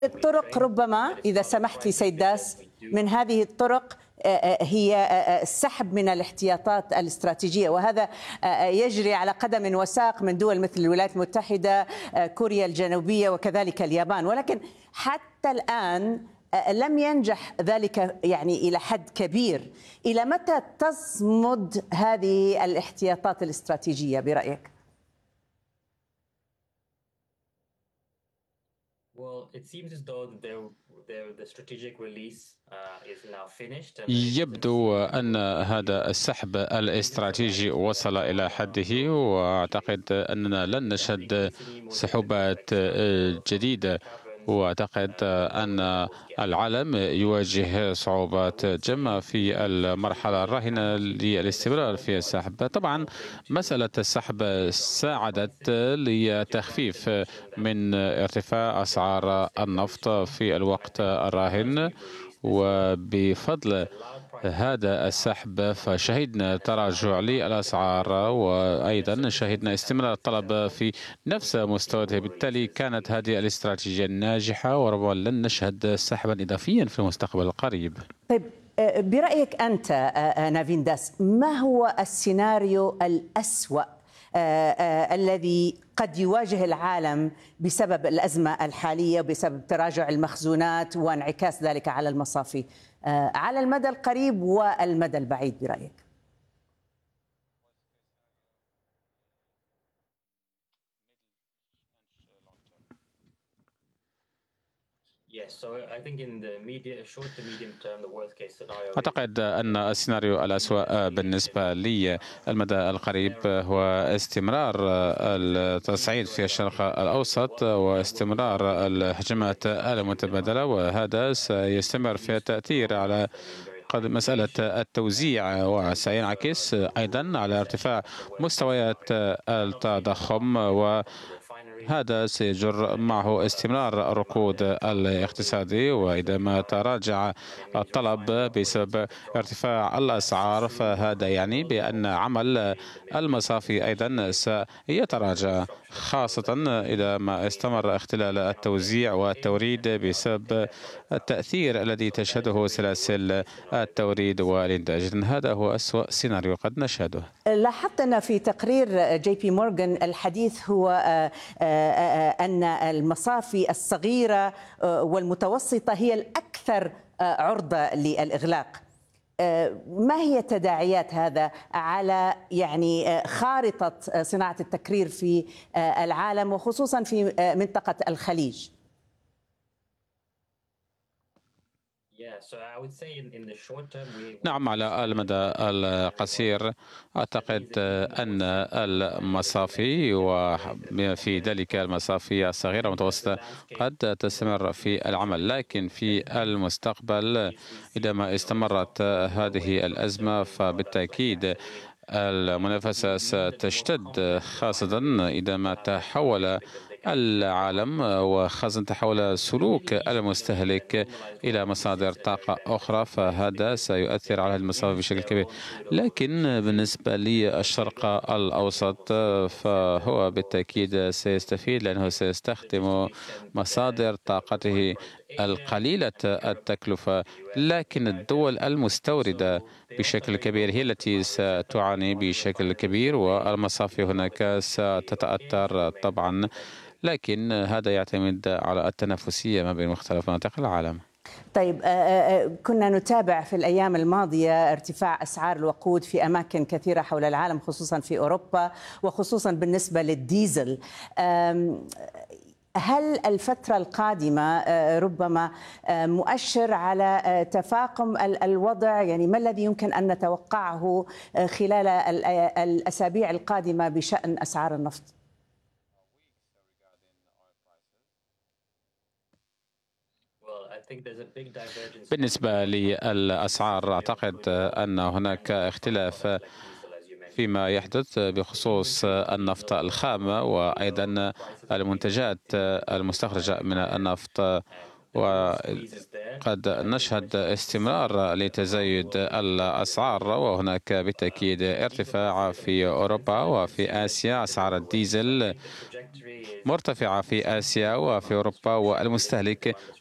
الطرق ربما إذا سمحت لي سيد داس، من هذه الطرق هي السحب من الاحتياطات الاستراتيجية، وهذا يجري على قدم وساق من دول مثل الولايات المتحدة، كوريا الجنوبية وكذلك اليابان، ولكن حتى الآن لم ينجح ذلك يعني إلى حد كبير. إلى متى تصمد هذه الاحتياطات الاستراتيجية برأيك؟ يبدو أن هذا السحب الاستراتيجي وصل إلى حده، وأعتقد أننا لن نشهد سحوبات جديدة، وأعتقد أن العالم يواجه صعوبات جمة في المرحلة الراهنة للاستمرار في السحب. طبعا مسألة السحب ساعدت لتخفيف من ارتفاع أسعار النفط في الوقت الراهن، وبفضل هذا السحب فشهدنا تراجع للأسعار، وأيضا شهدنا استمرار الطلب في نفس مستواه. بالتالي كانت هذه الاستراتيجية ناجحة، وربما لن نشهد سحبا إضافيا في المستقبل القريب. طيب، برأيك أنت نافين داس، ما هو السيناريو الأسوأ الذي قد يواجه العالم بسبب الأزمة الحالية، بسبب تراجع المخزونات وانعكاس ذلك على المصافي على المدى القريب والمدى البعيد برأيك؟ أعتقد أن السيناريو الأسوأ بالنسبة لي المدى القريب هو استمرار التصعيد في الشرق الأوسط واستمرار الهجمات المتبادلة، وهذا سيستمر في التأثير على مسألة التوزيع، وسينعكس أيضا على ارتفاع مستويات التضخم، وهذا سيجر معه استمرار الركود الاقتصادي. وإذا ما تراجع الطلب بسبب ارتفاع الأسعار فهذا يعني بأن عمل المصافي أيضا سيتراجع، خاصة إذا ما استمر اختلال التوزيع والتوريد بسبب التأثير الذي تشهده سلاسل التوريد والإنتاج. هذا هو أسوأ سيناريو قد نشهده. لاحظت أن في تقرير جي بي مورغان الحديث هو أن المصافي الصغيرة والمتوسطة هي الأكثر عرضة للإغلاق. ما هي تداعيات هذا على يعني خارطة صناعة التكرير في العالم وخصوصا في منطقة الخليج؟ نعم، على المدى القصير أعتقد أن المصافي وفي ذلك المصافي الصغيرة والمتوسطة قد تستمر في العمل، لكن في المستقبل إذا ما استمرت هذه الأزمة فبالتأكيد المنافسة ستشتد، خاصة إذا ما تحول العالم وخاصة تحول سلوك المستهلك إلى مصادر طاقة أخرى، فهذا سيؤثر على المصافي بشكل كبير. لكن بالنسبة للشرق الأوسط فهو بالتأكيد سيستفيد، لأنه سيستخدم مصادر طاقته القليلة التكلفة، لكن الدول المستوردة بشكل كبير هي التي ستعاني بشكل كبير، والمصافي هناك ستتأثر طبعا، لكن هذا يعتمد على التنافسية ما بين مختلف مناطق العالم. طيب، كنا نتابع في الأيام الماضية ارتفاع أسعار الوقود في أماكن كثيرة حول العالم، خصوصا في أوروبا وخصوصا بالنسبة للديزل. هل الفترة القادمة ربما مؤشر على تفاقم الوضع؟ يعني ما الذي يمكن أن نتوقعه خلال الأسابيع القادمة بشأن أسعار النفط؟ بالنسبة للأسعار أعتقد أن هناك اختلاف فيما يحدث بخصوص النفط الخام وأيضا المنتجات المستخرجة من النفط، وقد نشهد استمرار لتزايد الأسعار، وهناك بالتأكيد ارتفاع في أوروبا وفي آسيا. أسعار الديزل مرتفعة في آسيا وفي أوروبا، والمستهلك